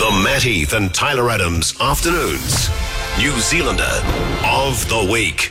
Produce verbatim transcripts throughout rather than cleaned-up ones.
The Matt Heath and Tyler Adams Afternoons. New Zealander of the Week.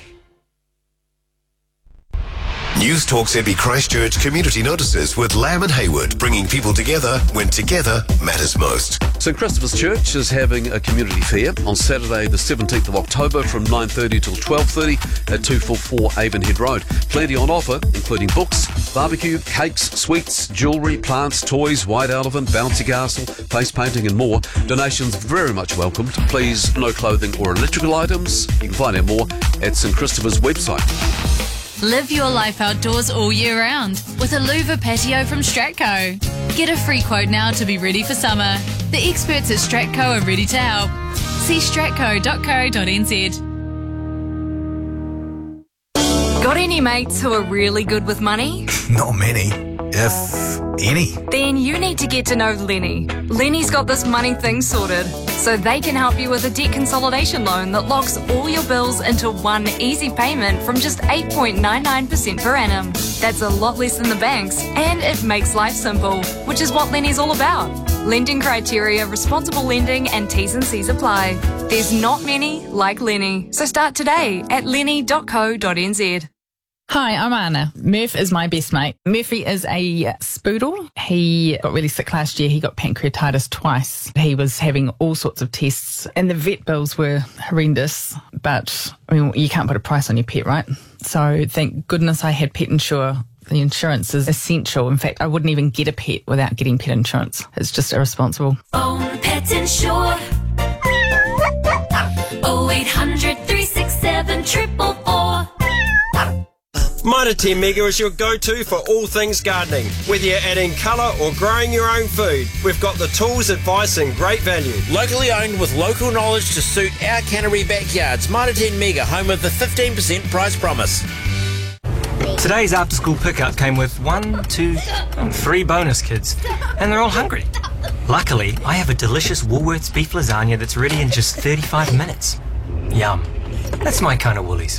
News Talk Z B Christchurch community notices with Lamb and Hayward, bringing people together when together matters most. St Christopher's Church is having a community fair on Saturday the seventeenth of October from nine thirty till twelve thirty at two forty-four Avonhead Road. Plenty on offer, including books, barbecue, cakes, sweets, jewellery, plants, toys, white elephant, bouncy castle, face painting and more. Donations very much welcomed. Please, no clothing or electrical items. You can find out more at St Christopher's website. Live your life outdoors all year round with a louver patio from Stratco. Get a free quote now to be ready for summer. The experts at Stratco are ready to help. See stratco dot co dot n z. Got any mates who are really good with money? Not many, if any. Then you need to get to know Lenny. Lenny's got this money thing sorted, so they can help you with a debt consolidation loan that locks all your bills into one easy payment from just eight point nine nine percent per annum. That's a lot less than the banks, and it makes life simple, which is what Lenny's all about. Lending criteria, responsible lending, and T's and C's apply. There's not many like Lenny, so start today at lenny dot co dot n z. Hi, I'm Anna. Murph is my best mate. Murphy is a spoodle. He got really sick last year. He got pancreatitis twice. He was having all sorts of tests and the vet bills were horrendous. But, I mean, you can't put a price on your pet, right? So thank goodness I had Pet Insure. The insurance is essential. In fact, I wouldn't even get a pet without getting pet insurance. It's just irresponsible. Own Pet Insure. oh eight hundred, three six seven, four four four. Mitre ten Mega is your go-to for all things gardening. Whether you're adding colour or growing your own food, we've got the tools, advice and great value. Locally owned with local knowledge to suit our cannery backyards. Mitre ten Mega, home of the fifteen percent price promise. Today's after-school pickup came with one, two, and three bonus kids, and they're all hungry. Luckily, I have a delicious Woolworths beef lasagna that's ready in just thirty-five minutes. Yum. That's my kind of Woolies.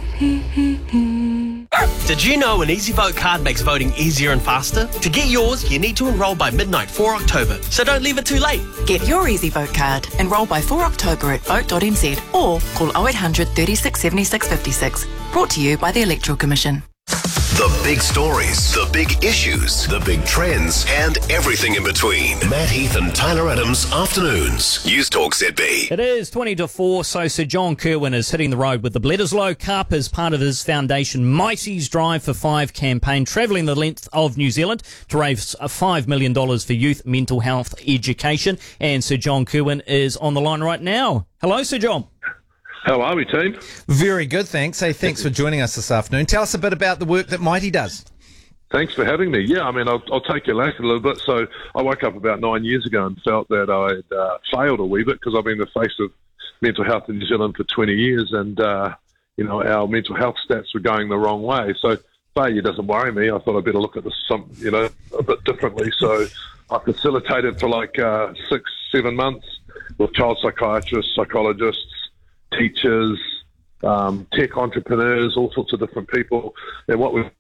Did you know an Easy Vote card makes voting easier and faster? To get yours, you need to enrol by midnight four October, so don't leave it too late. Get your Easy Vote card. Enrol by four October at vote dot n z or call oh eight hundred, thirty-six, seventy-six, fifty-six. Brought to you by the Electoral Commission. The big stories, the big issues, the big trends, and everything in between. Matt Heath and Tyler Adams Afternoons. News Talk Z B. It is twenty to four, so Sir John Kirwan is hitting the road with the Bledisloe Cup as part of his foundation Mighty's Drive for Five campaign, travelling the length of New Zealand to raise five million dollars for youth mental health education. And Sir John Kirwan is on the line right now. Hello, Sir John. How are we, team? Very good, thanks. Hey, thanks for joining us this afternoon. Tell us a bit about the work that Mighty does. Thanks for having me. Yeah, I mean, I'll, I'll take your lack a little bit. So I woke up about nine years ago and felt that I'd uh, failed a wee bit because I've been the face of mental health in New Zealand for twenty years and, uh, you know, our mental health stats were going the wrong way. So failure doesn't worry me. I thought I'd better look at this, some, you know, a bit differently. So I facilitated for like uh, six, seven months with child psychiatrists, psychologists, teachers, um, tech entrepreneurs, all sorts of different people. And what we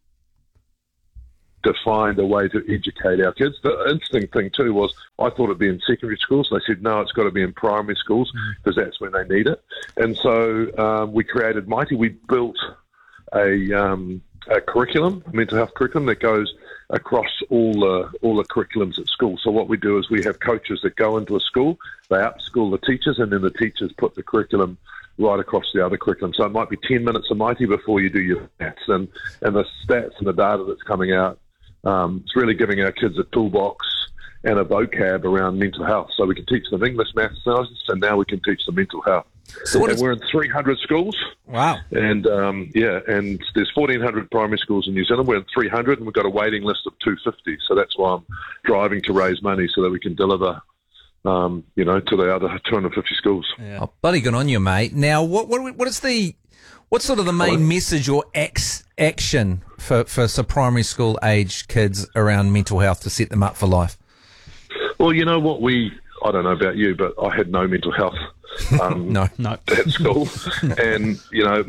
to find a way to educate our kids. The interesting thing too was I thought it'd be in secondary schools. They said, no, it's got to be in primary schools because that's when they need it. And so um, we created Mighty. We built a, um, a curriculum, a mental health curriculum that goes across all the all the curriculums at school. So what we do is we have coaches that go into a school, they upskill the teachers, and then the teachers put the curriculum right across the other curriculum. So it might be ten minutes of Mighty before you do your stats. And, and the stats and the data that's coming out, um, it's really giving our kids a toolbox and a vocab around mental health. So we can teach them English, maths, science, and now we can teach them mental health. So what and is... we're in three hundred schools. Wow. And, um, yeah, and there's fourteen hundred primary schools in New Zealand. We're in three hundred, and we've got a waiting list of two hundred fifty. So that's why I'm driving to raise money so that we can deliver, um, you know, to the other two hundred fifty schools. Yeah. Oh, bloody good on you, mate. Now, what what what is the what's sort of the main message or ex, action for for so primary school age kids around mental health to set them up for life? Well, you know what we. I don't know about you, but I had no mental health um, no, no. at school. And, you know,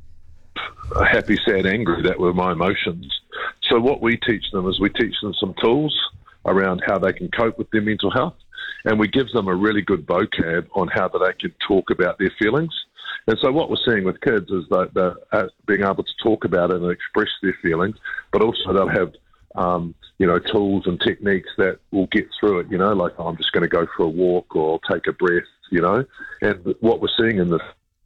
happy, sad, angry, that were my emotions. So what we teach them is we teach them some tools around how they can cope with their mental health. and we give them a really good vocab on how that they can talk about their feelings. And so what we're seeing with kids is that they're uh, being able to talk about it and express their feelings, but also they'll have, um, you know, tools and techniques that will get through it, you know, like, oh, I'm just going to go for a walk or I'll take a breath, you know. And what we're seeing in this,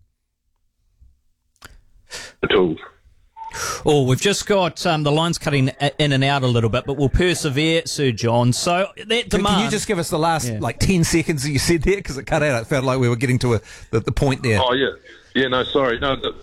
the tools. Oh, we've just got um, the lines cutting in and out a little bit, but we'll persevere, Sir John. So that demand... Can you just give us the last, yeah. like, ten seconds that you said there? Because it cut out. It felt like we were getting to a, the, the point there. Oh, yeah. Yeah, no, sorry. No, the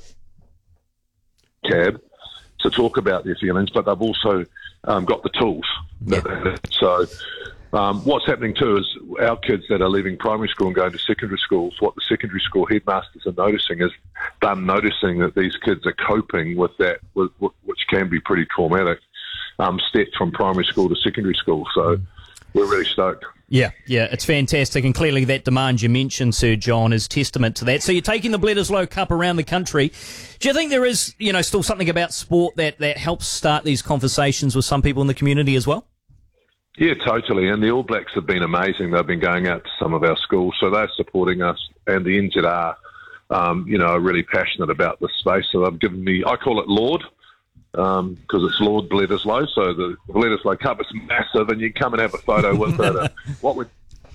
cab to talk about their feelings, but they've also um, got the tools. Yeah. So um, what's happening, too, is our kids that are leaving primary school and going to secondary schools, what the secondary school headmasters are noticing is they're noticing that these kids are coping with that, with, which can be pretty traumatic, um, steps from primary school to secondary school. So mm. we're really stoked. Yeah, yeah, it's fantastic, and clearly that demand you mentioned, Sir John, is testament to that. So you're taking the Bledisloe Cup around the country. Do you think there is, you know, still something about sport that, that helps start these conversations with some people in the community as well? Yeah, totally. And the All Blacks have been amazing. They've been going out to some of our schools, so they're supporting us. And the N Z R, um, you know, are really passionate about this space. So they've given me, I call it Lord, because um, it's Lord Bledisloe. So the Bledisloe Cup is massive, and you can come and have a photo with it. And what we're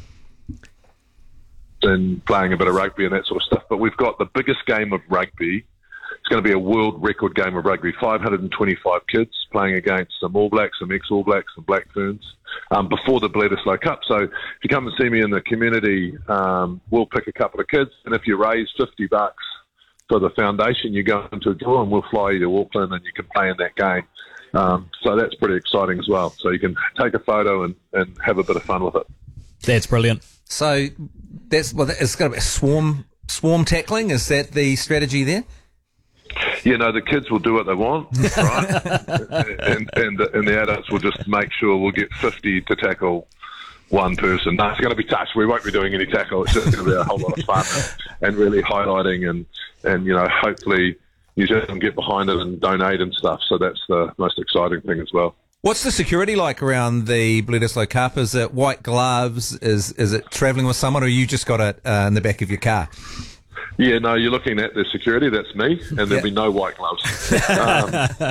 and playing a bit of rugby and that sort of stuff. But we've got the biggest game of rugby. It's going to be a world record game of rugby. five hundred twenty-five kids playing against some All Blacks, some ex-All Blacks, some Black Ferns um, before the Bledisloe Cup. So if you come and see me in the community, um, we'll pick a couple of kids. And if you raise fifty bucks for the foundation, you go into a draw and we'll fly you to Auckland and you can play in that game. Um, so that's pretty exciting as well. So you can take a photo and, and have a bit of fun with it. That's brilliant. So that's well, it's going to be swarm swarm tackling. Is that the strategy there? You know, the kids will do what they want, right? and, and, the, and the adults will just make sure we'll get fifty to tackle one person. No, it's going to be touch. We won't be doing any tackle. It's just going to be a whole lot of fun and, and really highlighting and, and, you know, hopefully New Zealand can get behind it and donate and stuff. So that's the most exciting thing as well. What's the security like around the Bledisloe Cup? Is it white gloves? Is is it travelling with someone, or you just got it uh, in the back of your car? Yeah, no, you're looking at the security. That's me, and there'll yeah. be no white gloves. um,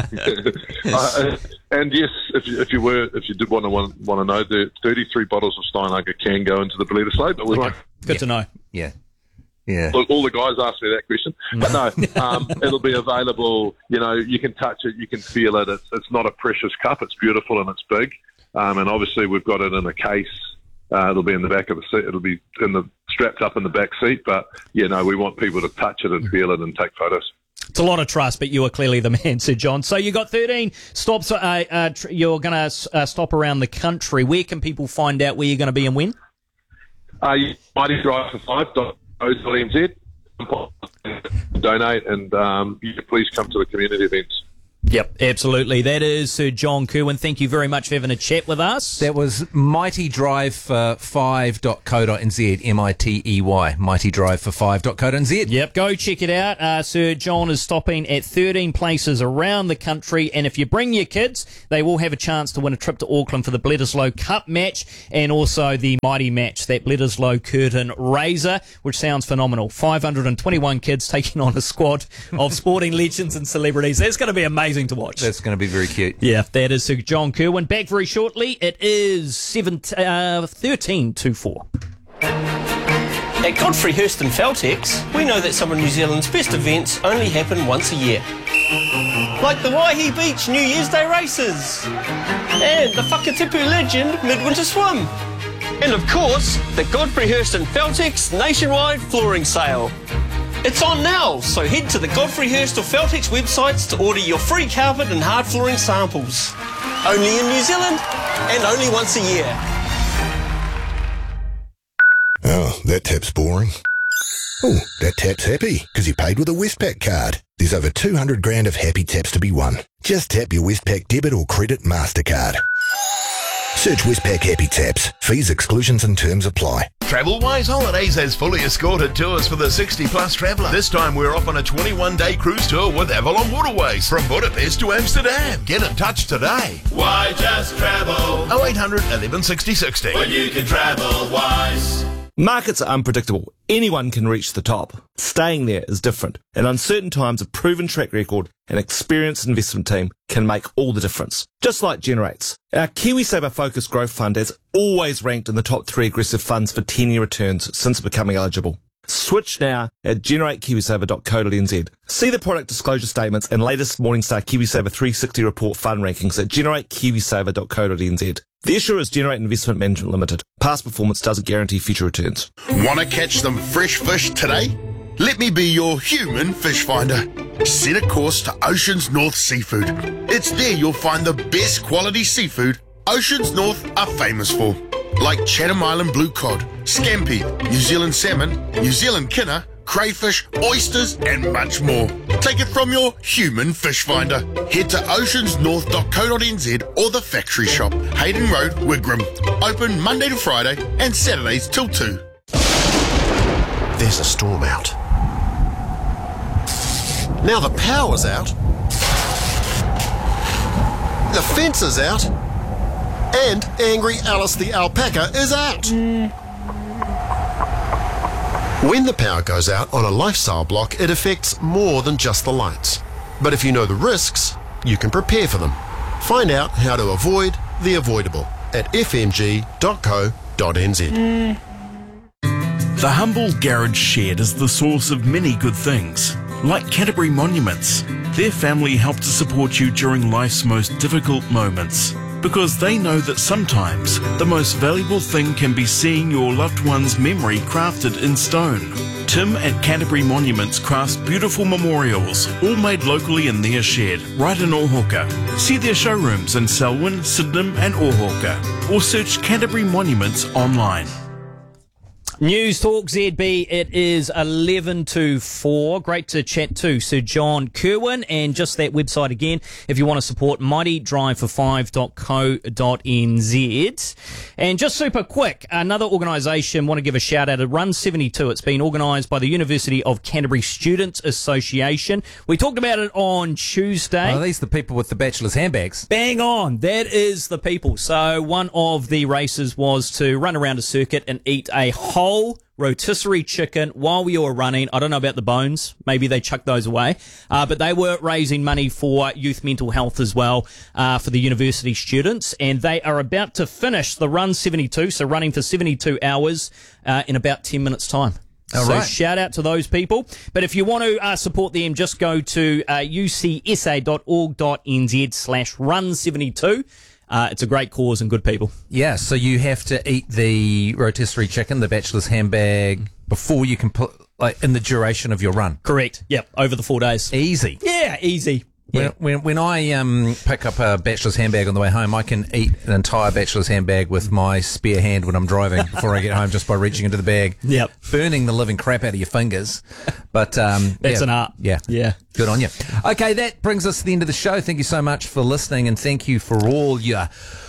uh, and yes, if you, if you were, if you did want to want, want to know, the thirty-three bottles of Steinlager can go into the Bledisloe, but we won't. Good yeah. to know. Yeah, yeah. All, all the guys ask me that question, but no, um, it'll be available. You know, you can touch it, you can feel it. It's it's not a precious cup. It's beautiful and it's big, um, and obviously we've got it in a case. Uh, it'll be in the back of the seat. It'll be in the strapped up in the back seat. But, you know, we want people to touch it and feel it and take photos. It's a lot of trust, but you are clearly the man, Sir John. So you got thirteen stops. Uh, uh, tr- you're going to uh, stop around the country. Where can people find out where you're going to be and when? Uh, Mighty Drive for five dot co dot n z. Donate and um, yeah, please come to the community events. Yep, absolutely. That is Sir John Kerwin. Thank you very much for having a chat with us. That was Mighty Drive for five dot co dot n z, M I T E Y, Mighty Drive for five dot co dot n z. Yep, go check it out. Uh, Sir John is stopping at thirteen places around the country, and if you bring your kids, they will have a chance to win a trip to Auckland for the Bledisloe Cup match and also the Mighty match, that Bledisloe Curtin Razor, which sounds phenomenal. five hundred twenty-one kids taking on a squad of sporting legends and celebrities. That's going to be amazing to watch. That's going to be very cute. Yeah, that is Sir John Kerwin. Back very shortly. It is seven, uh, thirteen to four. At Godfrey Hirst and Feltex, we know that some of New Zealand's best events only happen once a year. Like the Waihi Beach New Year's Day races and the Whakatipu Legend Midwinter Swim. And of course, the Godfrey Hirst and Feltex nationwide flooring sale. It's on now, so head to the Godfrey Hirst or Feltex websites to order your free carpet and hard flooring samples. Only in New Zealand and only once a year. Oh, that tap's boring. Oh, that tap's happy because he paid with a Westpac card. There's over two hundred grand of happy taps to be won. Just tap your Westpac debit or credit MasterCard. Search Westpac Happy Taps. Fees, exclusions and terms apply. Travelwise Holidays has fully escorted tours for the sixty plus traveller. This time we're off on a twenty-one day cruise tour with Avalon Waterways from Budapest to Amsterdam. Get in touch today. Why just travel? oh eight hundred, eleven sixty, sixty. When you can travel wise. Markets are unpredictable. Anyone can reach the top. Staying there is different. In uncertain times, a proven track record and experienced investment team can make all the difference. Just like Generates. Our KiwiSaver Focus Growth Fund has always ranked in the top three aggressive funds for ten-year returns since becoming eligible. Switch now at generate kiwisaver dot co dot n z. See the product disclosure statements and latest Morningstar KiwiSaver three sixty report fund rankings at generate kiwisaver dot co dot n z. The issuer is Generate Investment Management Limited. Past performance doesn't guarantee future returns. Want to catch some fresh fish today? Let me be your human fish finder. Set a course to Oceans North Seafood. It's there you'll find the best quality seafood Oceans North are famous for. Like Chatham Island blue cod, scampi, New Zealand salmon, New Zealand kinner, crayfish, oysters and much more. Take it from your human fish finder. Head to oceans north dot co dot n z or the factory shop, Hayden Road, Wigram. Open Monday to Friday and Saturdays till two. There's a storm out. Now the power's out. The fence is out. And Angry Alice the alpaca is out. When the power goes out on a lifestyle block, it affects more than just the lights. But if you know the risks, you can prepare for them. Find out how to avoid the avoidable at f m g dot co dot n z. The Humble Garage Shed is the source of many good things, like Canterbury Monuments. Their family help to support you during life's most difficult moments, because they know that sometimes the most valuable thing can be seeing your loved one's memory crafted in stone. Tim at Canterbury Monuments crafts beautiful memorials, all made locally in their shed, right in Ohauka. See their showrooms in Selwyn, Sydenham and Ohauka, or search Canterbury Monuments online. News Talk Z B, it is eleven to four. Great to chat to Sir John Kirwan, and just that website again, if you want to support, mighty drive for five dot co dot n z. And just super quick, another organisation, want to give a shout out to Run seventy-two. It's been organised by the University of Canterbury Students Association. We talked about it on Tuesday. Are these the people with the bachelor's handbags? Bang on, that is the people. So one of the races was to run around a circuit and eat a whole rotisserie chicken while we were running. I don't know about the bones. Maybe they chucked those away. Uh, but they were raising money for youth mental health as well, uh, for the university students. And they are about to finish the Run seventy-two, so running for seventy-two hours uh, in about ten minutes' time. All so right. Shout out to those people. But if you want to uh, support them, just go to uh, u c s a dot org dot n z slash run seventy-two. Uh, it's a great cause and good people. Yeah, so you have to eat the rotisserie chicken, the bachelor's handbag, before you can put, like, in the duration of your run. Correct. Yep. Over the four days. Easy. Yeah, easy. When, Yeah. when when I um pick up a bachelor's handbag on the way home, I can eat an entire bachelor's handbag with my spare hand when I'm driving before I get home, just by reaching into the bag. Yep. Burning the living crap out of your fingers. But um That's yeah, an art. Yeah. Yeah. Good on you. Okay, that brings us to the end of the show. Thank you so much for listening, and thank you for all your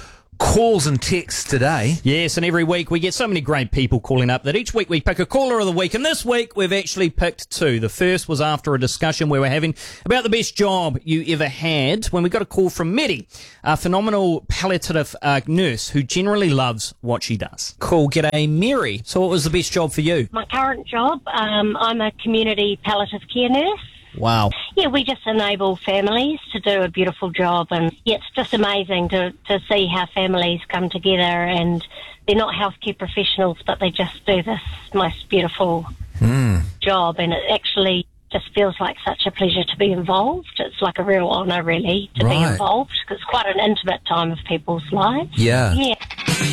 calls and texts today. Yes, and every week we get so many great people calling up that each week we pick a caller of the week, and this week we've actually picked two. The first was after a discussion we were having about the best job you ever had, when we got a call from Medi, a phenomenal palliative uh, nurse who generally loves what she does. Cool. G'day, Mary. So what was the best job for you? My current job, um, I'm a community palliative care nurse. Wow. Yeah, we just enable families to do a beautiful job, and yeah, it's just amazing to, to see how families come together, and they're not healthcare professionals, but they just do this most beautiful Mm. job, and it actually just feels like such a pleasure to be involved. It's like a real honour, really, to Right. be involved, because it's quite an intimate time of people's lives. Yeah. Yeah.